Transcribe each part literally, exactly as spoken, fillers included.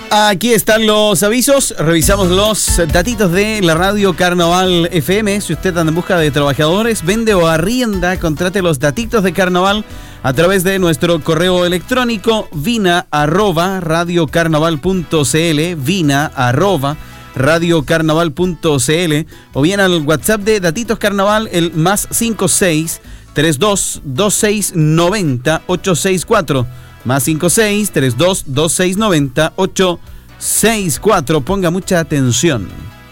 Aquí están los avisos, revisamos los datitos de la radio Carnaval F M. Si usted anda en busca de trabajadores, vende o arrienda, contrate los datitos de Carnaval a través de nuestro correo electrónico vina arroba radiocarnaval.cl, vina arroba radiocarnaval.cl, o bien al WhatsApp de Datitos Carnaval, el más cinco seis tres dos dos seis nueve cero ocho seis cuatro. Más cinco seis tres dos dos seis nueve cero ocho seis cuatro. Ponga mucha atención.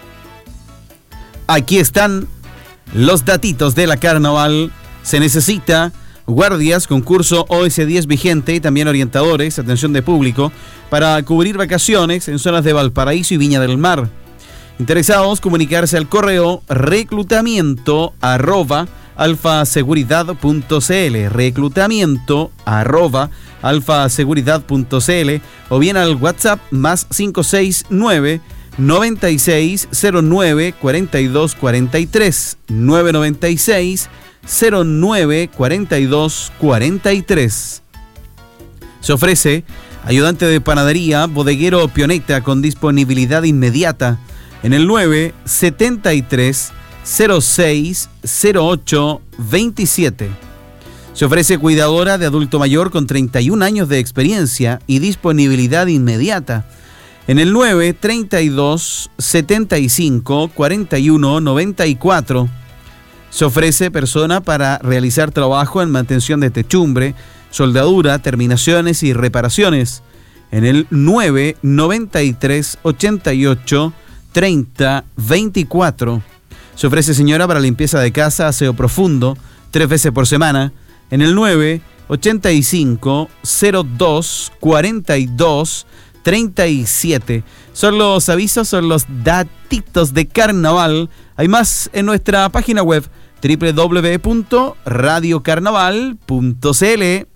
Aquí están los datitos de la Carnaval. Se necesita guardias, concurso O S diez vigente, y también orientadores, atención de público, para cubrir vacaciones en zonas de Valparaíso y Viña del Mar. Interesados, comunicarse al correo reclutamiento arroba alfaseguridad.cl, reclutamiento arroba alfaseguridad.cl, o bien al WhatsApp más cinco seis nueve noventa y seis cero nueve cuarenta y dos cuarenta y tres, nueve noventa y seis cero nueve cuarenta y dos cuarenta y tres. Se ofrece ayudante de panadería, bodeguero Pioneta con disponibilidad inmediata en el nueve setenta y tres cero seis cero ocho veintisiete. Se ofrece cuidadora de adulto mayor con treinta y un años de experiencia y disponibilidad inmediata en el nueve treinta y dos setenta y cinco cuarenta y uno noventa y cuatro. Se ofrece persona para realizar trabajo en mantención de techumbre, soldadura, terminaciones y reparaciones en el nueve noventa y tres ochenta y ocho treinta veinticuatro. Se ofrece señora para limpieza de casa, aseo profundo, tres veces por semana, en el nueve ochenta y cinco cero dos cuarenta y dos treinta y siete. Son los avisos, son los datitos de Carnaval. Hay más en nuestra página web doble u doble u doble u punto radiocarnaval punto c l.